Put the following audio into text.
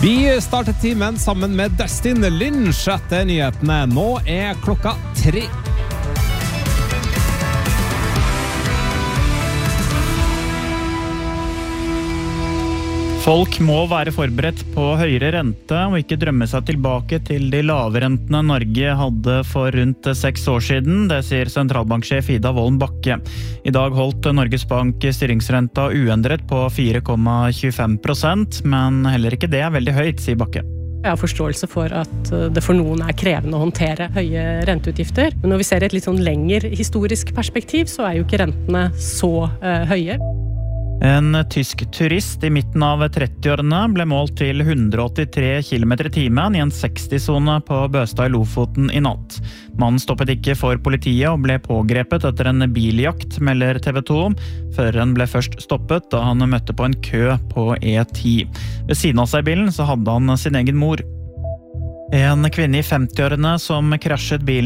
Vi startet timen sammen med Destin Lynch etter nyhetene. Nå klokka 3. Folk må være forberedt på høyere rente og ikke drømme seg tilbake til de lave rentene Norge hadde for rundt 6 år siden, det sier sentralbanksjef Ida Wolden Bakke. I dag holdt Norges Bank styringsrenta uendret på 4,25%, men heller ikke det veldig høyt, sier Bakke. Jeg har forståelse for at det for noen krevende å håndtere høye renteutgifter, men når vi ser et litt sånn lengre historisk perspektiv, så jo ikke rentene så høye. En tysk turist i midten av 30-årene ble målt til 183 km i timen i en 60-zone på Bøstad i Lofoten i natt. Mannen stoppet ikke for politiet og ble pågrepet etter en biljakt, melder TV 2. Føreren ble først stoppet da han møtte på en kø på E10. Ved siden av seg i bilen så hadde han sin egen mor. En kvinne i 50-årene som krasjet bilen